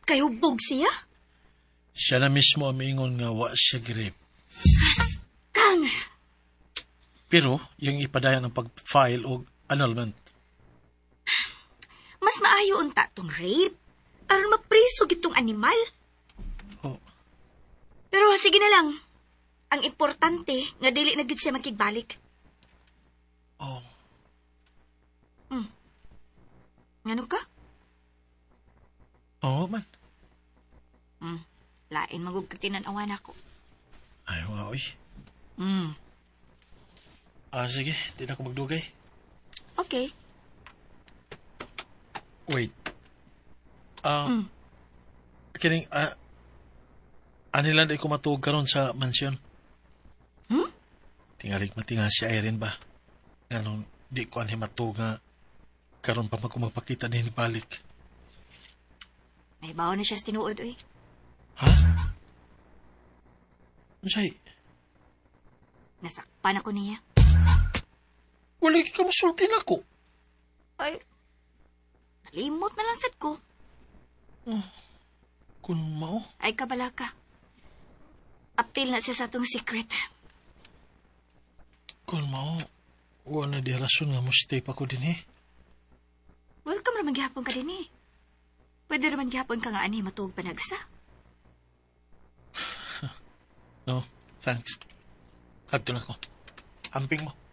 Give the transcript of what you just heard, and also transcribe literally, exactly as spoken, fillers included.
Kay hubog siya? Siya na mismo ang miingon nga wa siya girip. Kang, Pero, yung ipadayan ng pag-file o annulment. mas maayo unta tong rape. Aron mapriso gitong animal. Oh, Pero sige na lang. Ang importante, nga dili na gid siya makigbalik. oh, Ngano ka? oh man. Hmm. Lain magug katinanawan ako. Ay, wow, oy. Hmm. Ah, sige, di na ako magdugay. Okay. Wait. Ah, Mm. kining, ah, anilan di ko matuog karon sa mansyon. Hmm? Tingalig matinga si Irene ba? Nga di ko anhi matuog nga karon pa magkumapakita ni balik. May bawa na siya sa tinuod, oy. Ha? Masay, Nasakpan ako niya. wala ka masultin ako. Ay, nalimot na lang sad ko. Kung mao, Ay, kabala ka. Apil na siya sa tong secret. kung mao, wala na di rason nga mo stay pa ko din eh. Welcome naman gihapon ka din eh. Pwede naman gihapon ka nga ani matuog panagsa. No, thanks. Adto na ko. Amping mo.